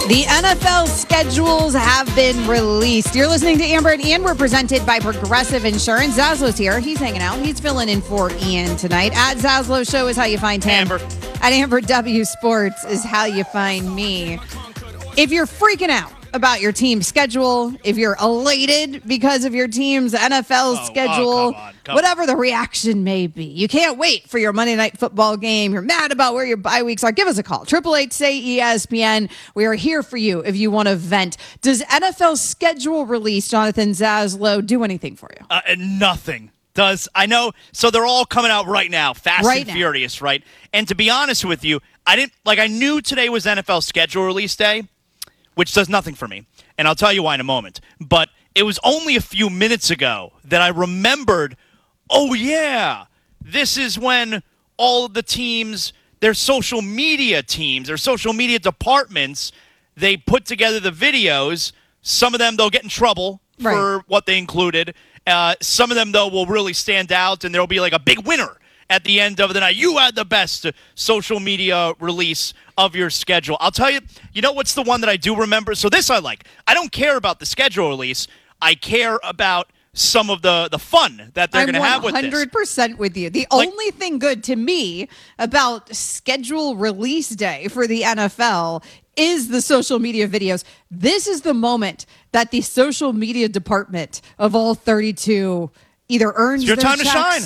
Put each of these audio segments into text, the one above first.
The NFL schedules have been released. You're listening to Amber and Ian. We're presented by Progressive Insurance. Zaslow's here. He's hanging out. He's filling in for Ian tonight. At Zaslow Show is how you find him. Amber. At Amber W Sports is how you find me. If you're freaking out about your team's schedule, if you're elated because of your team's NFL schedule, whatever the reaction may be, you can't wait for your Monday Night Football game, you're mad about where your bye weeks are, give us a call. 888-SAY-ESPN. We are here for you if you want to vent. Does NFL schedule release, Jonathan Zaslow, do anything for you? Nothing. I know, so they're all coming out right now, fast Right and now. furious, right? And to be honest with you, I knew today was NFL schedule release day, which does nothing for me. And I'll tell you why in a moment. But it was only a few minutes ago that I remembered, oh yeah, this is when all of the teams, their social media teams, their social media departments, they put together the videos. Some of them, they'll get in trouble for what they included. Some of them, though, will really stand out, and there'll be like a big winner at the end of the night. You had the best social media release of your schedule. I'll tell you, you know what's the one that I do remember? So this I like. I don't care about the schedule release. I care about some of the fun that they're going to have with this. I'm 100% with you. The only thing good to me about schedule release day for the NFL is the social media videos. This is the moment that the social media department of all 32 either earns your their time to checks shine.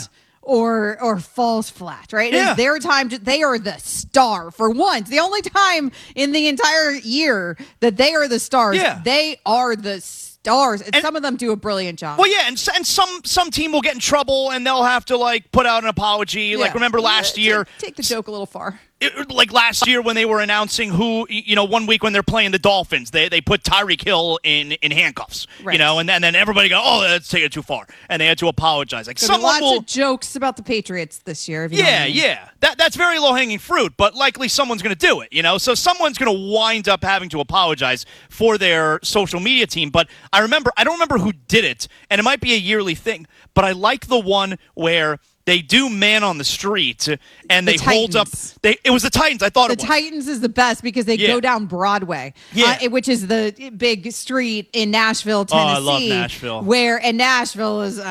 Or falls flat, right? Yeah. It's their time. They are the star for once. The only time in the entire year that they are the stars. Yeah. They are the stars. And some of them do a brilliant job. Well, yeah, and some team will get in trouble and they'll have to put out an apology. Yeah. Like remember last year, Take the joke a little far. Like last year when they were announcing who, 1 week when they're playing the Dolphins, they put Tyreek Hill in handcuffs, Right. and then everybody go, oh, that's taking it too far, and they had to apologize. Like someone Lots of jokes about the Patriots this year. If you know what I mean. yeah, that's very low hanging fruit, but likely someone's going to do it, so someone's going to wind up having to apologize for their social media team. But I don't remember who did it, and it might be a yearly thing, but I like the one where they do man on the street, and they hold up. It was the Titans. I thought the Titans is the best because they go down Broadway, which is the big street in Nashville, Tennessee. Oh, I love Nashville. Nashville is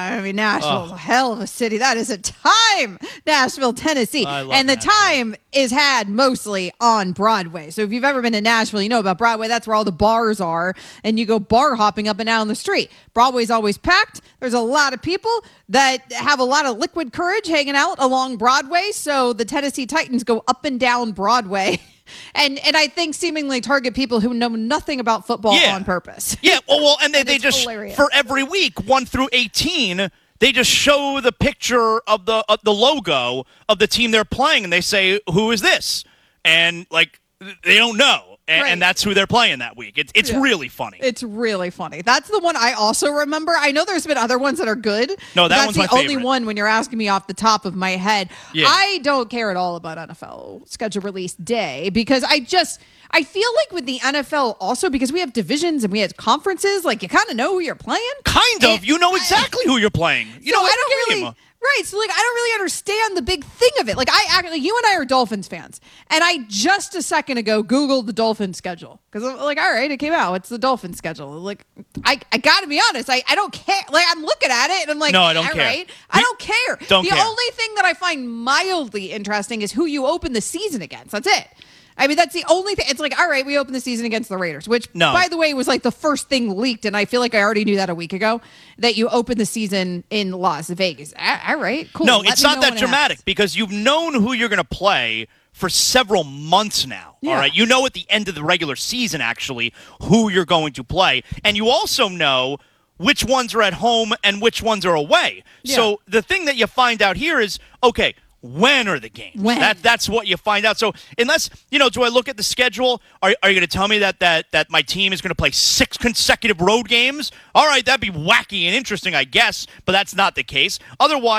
a hell of a city. That is a time, Nashville, Tennessee, and the time is had mostly on Broadway. So if you've ever been to Nashville, you know about Broadway. That's where all the bars are, and you go bar hopping up and down the street. Broadway's always packed. There's a lot of people that have a lot of liquid courage hanging out along Broadway. So the Tennessee Titans go up and down Broadway and I think seemingly target people who know nothing about football on purpose. Yeah, well, and they just, hilarious. For every week, 1 through 18, they just show the picture of the logo of the team they're playing, and they say, who is this? And, they don't know. And that's who they're playing that week. It's really funny. It's really funny. That's the one I also remember. I know there's been other ones that are good. No, that's one's my only one when you're asking me off the top of my head. Yeah. I don't care at all about NFL schedule release day because I feel like with the NFL also because we have divisions and we have conferences, you kind of know who you're playing. Kind of. You know exactly who you're playing. You know I don't really. Right, so I don't really understand the big thing of it. You and I are Dolphins fans, and I just a second ago Googled the Dolphins schedule because I'm all right, it came out. It's the Dolphins schedule. I got to be honest, I don't care. I'm looking at it and I'm like, no, I don't care. Right, I don't care. The only thing that I find mildly interesting is who you open the season against. That's it. I mean, that's the only thing. It's all right, we open the season against the Raiders, which, by the way, was the first thing leaked, and I feel like I already knew that a week ago, that you open the season in Las Vegas. All right, cool. No, it's not that dramatic because you've known who you're going to play for several months now, all right? You know at the end of the regular season, actually, who you're going to play, and you also know which ones are at home and which ones are away. Yeah. So the thing that you find out here is, okay, when are the games? That's what you find out. So unless, do I look at the schedule? Are you going to tell me that my team is going to play 6 consecutive road games? All right, that'd be wacky and interesting, I guess, but that's not the case. Otherwise,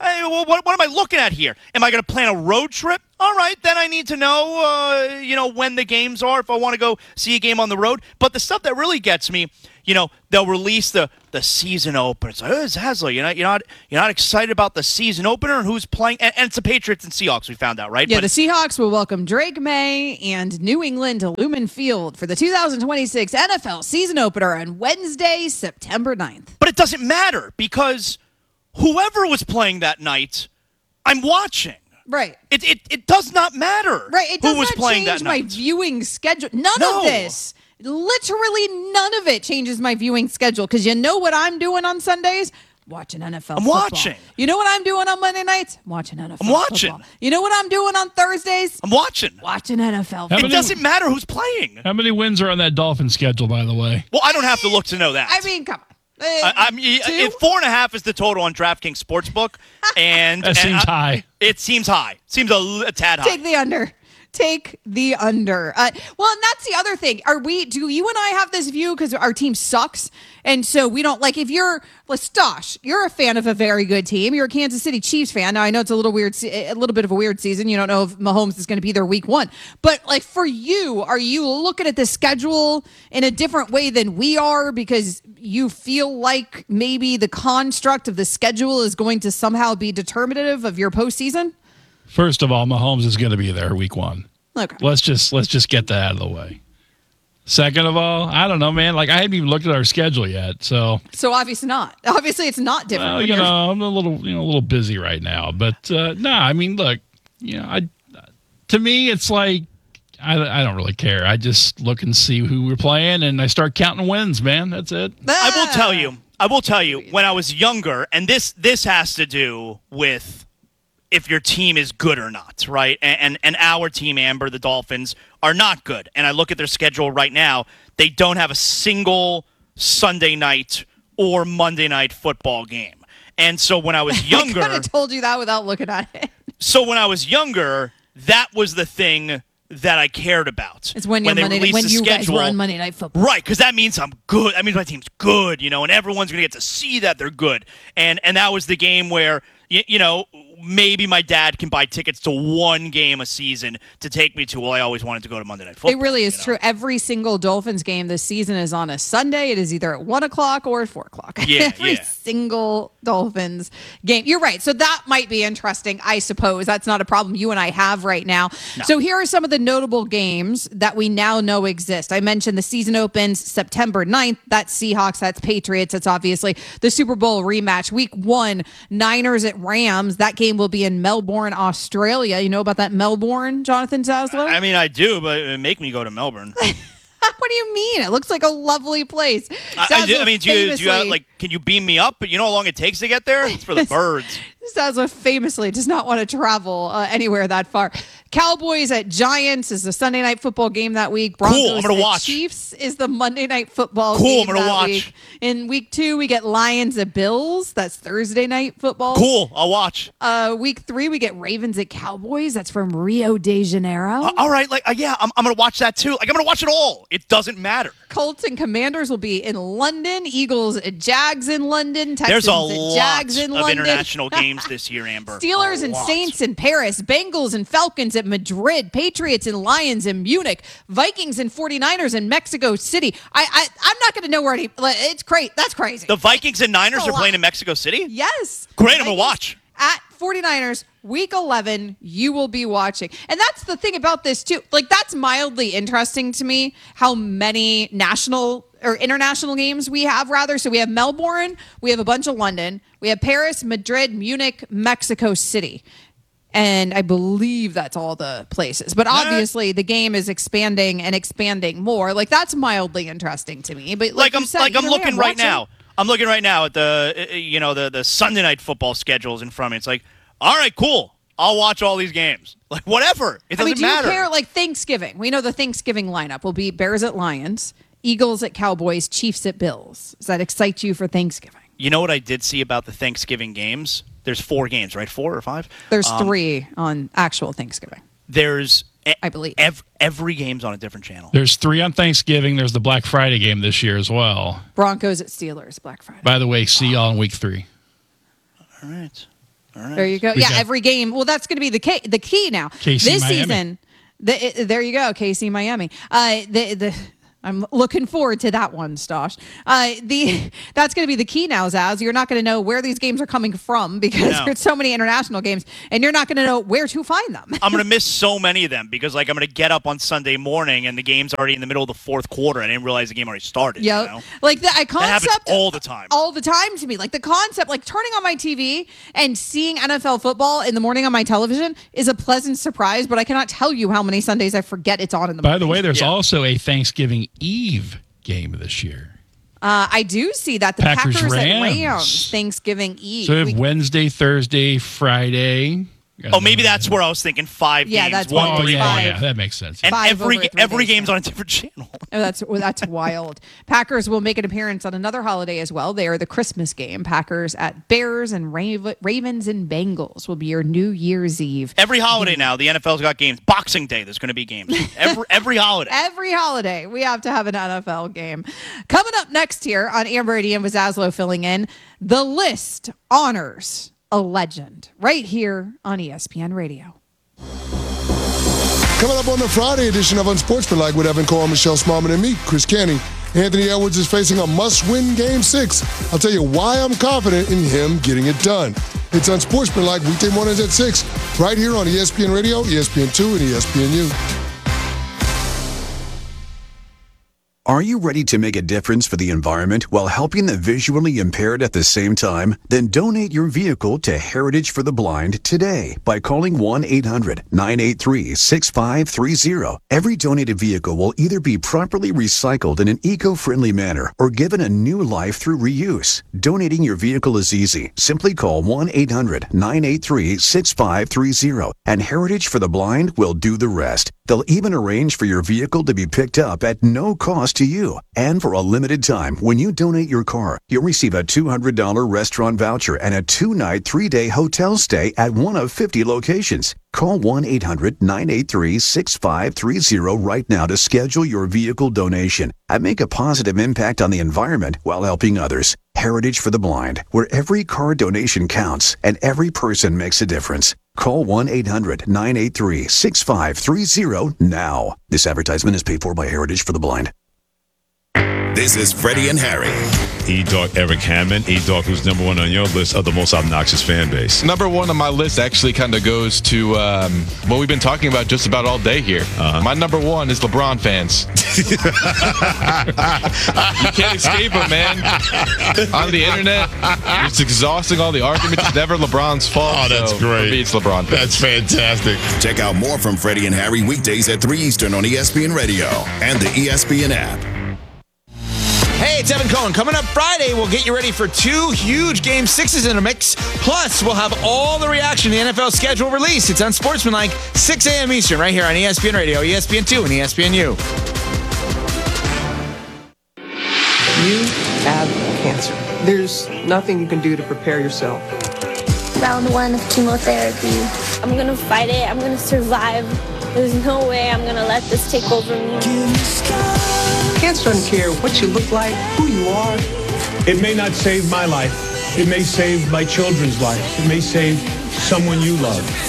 Hey, well, what am I looking at here? Am I going to plan a road trip? All right, then I need to know, when the games are if I want to go see a game on the road. But the stuff that really gets me, they'll release the season opener. It's like, Zaslow, you're not excited about the season opener and who's playing? And it's the Patriots and Seahawks, we found out, right? Yeah, the Seahawks will welcome Drake May and New England to Lumen Field for the 2026 NFL season opener on Wednesday, September 9th. But it doesn't matter because whoever was playing that night, I'm watching. Right. It does not matter. Right. It does who was not playing change that my night. viewing schedule. None of this. Literally none of it changes my viewing schedule because you know what I'm doing on Sundays? Watching NFL football. Watching. You know what I'm doing on Monday nights? Watching NFL I'm watching. football. You know what I'm doing on Thursdays? I'm watching. Watching NFL football. It doesn't matter who's playing. How many wins are on that Dolphins schedule, by the way? Well, I don't have to look to know that. I mean, come on. 4.5 is the total on DraftKings Sportsbook, and that seems high. It seems high. Seems a tad high. Take the under. Take the under. Well, and that's the other thing. Do you and I have this view because our team sucks? And so we don't if you're Stosh, you're a fan of a very good team. You're a Kansas City Chiefs fan. Now I know it's a little bit of a weird season. You don't know if Mahomes is going to be there week 1, but for you, are you looking at the schedule in a different way than we are because you feel like maybe the construct of the schedule is going to somehow be determinative of your postseason? First of all, Mahomes is going to be there week 1. Okay. Let's just get that out of the way. Second of all, I don't know, man. I hadn't even looked at our schedule yet, so obviously not. Obviously, it's not different. Well, I'm a little busy right now, but I mean, look, to me, it's like I don't really care. I just look and see who we're playing, and I start counting wins, man. That's it. I will tell you. When I was younger, and this has to do with if your team is good or not, right? And our team, Amber, the Dolphins, are not good. And I look at their schedule right now. They don't have a single Sunday night or Monday night football game. And so when I was younger... I could have told you that without looking at it. So when I was younger, that was the thing that I cared about. It's when you guys were on Monday Night Football. Right, because that means I'm good. That means my team's good, and everyone's going to get to see that they're good. And that was the game where, maybe my dad can buy tickets to one game a season to take me to. Well, I always wanted to go to Monday Night Football. It really is true. Every single Dolphins game this season is on a Sunday. It is either at 1 o'clock or at 4 o'clock. Yeah, Every single Dolphins game. You're right. So that might be interesting, I suppose. That's not a problem you and I have right now. No. So here are some of the notable games that we now know exist. I mentioned the season opens September 9th. That's Seahawks. That's Patriots. That's obviously the Super Bowl rematch. Week 1, Niners at Rams. That game will be in Melbourne, Australia. You know about that Melbourne, Jonathan Zaslow? I mean, I do, but it make me go to Melbourne. What do you mean? It looks like a lovely place. Do you can you beam me up? But you know how long it takes to get there? It's for the birds. Zaslow famously does not want to travel anywhere that far. Cowboys at Giants is the Sunday Night Football game that week. Broncos I'm gonna watch. Chiefs is the Monday Night Football game I'm gonna watch. week. In week 2, we get Lions at Bills. That's Thursday Night Football. Cool, I'll watch. Week 3, we get Ravens at Cowboys. That's from Rio de Janeiro. All right, I'm gonna watch that too. I'm gonna watch it all. It doesn't matter. Colts and Commanders will be in London. Eagles at Jags in London. Texans There's a at Jags in lot of London. international games this year, Amber. Steelers and Saints in Paris. Bengals and Falcons at Madrid. Patriots and Lions in Munich. Vikings and 49ers in Mexico City. I'm not going to know where it's crazy. That's crazy. The Vikings and Niners are playing in Mexico City? Yes. Great, I'm going to watch. At 49ers, week 11, you will be watching. And that's the thing about this, too. That's mildly interesting to me, how many national or international games we have, rather. So we have Melbourne, we have a bunch of London, we have Paris, Madrid, Munich, Mexico City. And I believe that's all the places. But obviously, the game is expanding and expanding more. That's mildly interesting to me. But I'm looking right now. I'm looking right now at the Sunday Night Football schedules in front of me. It's like, all right, cool. I'll watch all these games. Whatever. It doesn't matter. Do you care? Thanksgiving. We know the Thanksgiving lineup will be Bears at Lions, Eagles at Cowboys, Chiefs at Bills. Does that excite you for Thanksgiving? You know what I did see about the Thanksgiving games? There's 4 games, right? 4 or 5? There's 3 on actual Thanksgiving. There's, I believe, every game's on a different channel. There's 3 on Thanksgiving. There's the Black Friday game this year as well. Broncos at Steelers, Black Friday. By the way, see y'all in week 3. All right. There you go. Every game. Well, that's going to be the key now. KC, this Miami. Season. There you go, KC Miami. I'm looking forward to that one, Stosh. That's going to be the key now, Zaz. You're not going to know where these games are coming from because there's so many international games, and you're not going to know where to find them. I'm going to miss so many of them because, I'm going to get up on Sunday morning and the game's already in the middle of the fourth quarter. I didn't realize the game already started. Yeah, that happens all the time. All the time to me. Like the concept, like turning on my TV and seeing NFL football in the morning on my television is a pleasant surprise, but I cannot tell you how many Sundays I forget it's on in the morning. By the way, there's also a Thanksgiving Eve game this year. I do see that. The Packers at Rams, Thanksgiving Eve. So we have Wednesday, Thursday, Friday. Maybe that's where I was thinking 5 games. Yeah, that's that makes sense. And every game's on a different channel. Oh, that's wild. Packers will make an appearance on another holiday as well. They are the Christmas game. Packers at Bears and Ravens and Bengals will be your New Year's Eve. Every holiday now, the NFL's got games. Boxing Day, there's going to be games. Every holiday. Every holiday, we have to have an NFL game. Coming up next here on Amber and Zaslow filling in, the list honors a legend right here on ESPN Radio. Coming up on the Friday edition of Unsportsmanlike with Evan Cole, Michelle Smallman, and me, Chris Canty. Anthony Edwards is facing a must-win Game 6. I'll tell you why I'm confident in him getting it done. It's Unsportsmanlike weekday mornings at 6, right here on ESPN Radio, ESPN2, and ESPNU. Are you ready to make a difference for the environment while helping the visually impaired at the same time? Then donate your vehicle to Heritage for the Blind today by calling 1-800-983-6530. Every donated vehicle will either be properly recycled in an eco-friendly manner or given a new life through reuse. Donating your vehicle is easy. Simply call 1-800-983-6530 and Heritage for the Blind will do the rest. They'll even arrange for your vehicle to be picked up at no cost to you. And for a limited time, when you donate your car, you'll receive a $200 restaurant voucher and a 2-night, 3-day hotel stay at one of 50 locations. Call 1-800-983-6530 right now to schedule your vehicle donation and make a positive impact on the environment while helping others. Heritage for the Blind, where every car donation counts and every person makes a difference. Call 1-800-983-6530 now. This advertisement is paid for by Heritage for the Blind. This is Freddie and Harry. E-Dog Eric Hammond. E-Dog, who's number one on your list of the most obnoxious fan base? Number one on my list actually kind of goes to what we've been talking about just about all day here. My number one is LeBron fans. You can't escape them, man. On the internet, it's exhausting, all the arguments. It's never LeBron's fault. Oh, that's great. For me, it's LeBron fans. That's fantastic. Check out more from Freddie and Harry weekdays at 3 Eastern on ESPN Radio and the ESPN app. Hey, it's Evan Cohen. Coming up Friday, we'll get you ready for 2 huge Game 6s in a mix. Plus, we'll have all the reaction to the NFL schedule release. It's Unsportsmanlike, 6 a.m. Eastern, right here on ESPN Radio, ESPN2, and ESPNU. You have cancer. There's nothing you can do to prepare yourself. Round 1 of chemotherapy. I'm going to fight it. I'm going to survive. There's no way I'm going to let this take over me. Cancer doesn't care what you look like, who you are. It may not save my life. It may save my children's life. It may save someone you love.